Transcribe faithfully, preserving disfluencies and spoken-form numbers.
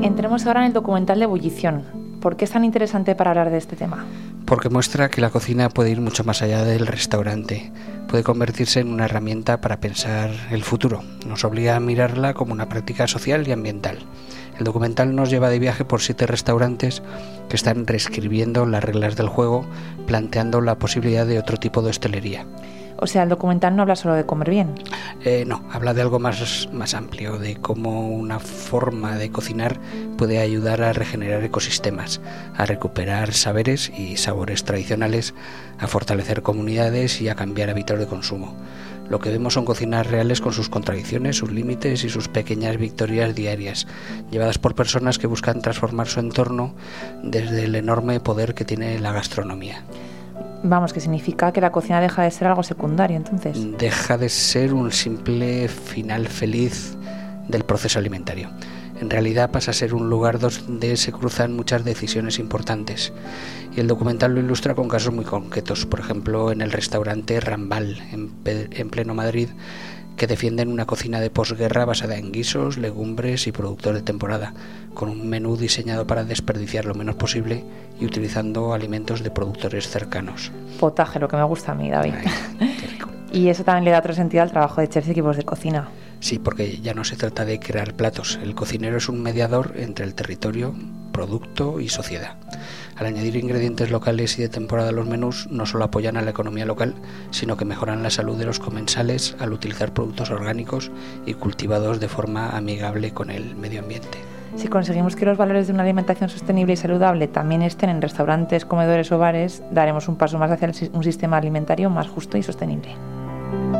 Entremos ahora en el documental de Ebullición. ¿Por qué es tan interesante para hablar de este tema? Porque muestra que la cocina puede ir mucho más allá del restaurante. Puede convertirse en una herramienta para pensar el futuro. Nos obliga a mirarla como una práctica social y ambiental. El documental nos lleva de viaje por siete restaurantes que están reescribiendo las reglas del juego, planteando la posibilidad de otro tipo de hostelería. O sea, el documental no habla solo de comer bien. Eh, no, habla de algo más, más amplio, de cómo una forma de cocinar puede ayudar a regenerar ecosistemas, a recuperar saberes y sabores tradicionales, a fortalecer comunidades y a cambiar hábitos de consumo. Lo que vemos son cocinas reales con sus contradicciones, sus límites y sus pequeñas victorias diarias, llevadas por personas que buscan transformar su entorno desde el enorme poder que tiene la gastronomía. Vamos, que significa que la cocina deja de ser algo secundario, entonces. Deja de ser un simple final feliz del proceso alimentario. En realidad pasa a ser un lugar donde se cruzan muchas decisiones importantes. Y el documental lo ilustra con casos muy concretos. Por ejemplo, en el restaurante Rambal, en, en pleno Madrid, que defienden una cocina de posguerra basada en guisos, legumbres y productos de temporada, con un menú diseñado para desperdiciar lo menos posible y utilizando alimentos de productores cercanos. Potaje, lo que me gusta a mí, David. Ay, qué rico. Y eso también le da otro sentido al trabajo de chefs y equipos de cocina. Sí, porque ya no se trata de crear platos. El cocinero es un mediador entre el territorio, producto y sociedad. Al añadir ingredientes locales y de temporada a los menús, no solo apoyan a la economía local, sino que mejoran la salud de los comensales al utilizar productos orgánicos y cultivados de forma amigable con el medio ambiente. Si conseguimos que los valores de una alimentación sostenible y saludable también estén en restaurantes, comedores o bares, daremos un paso más hacia un sistema alimentario más justo y sostenible.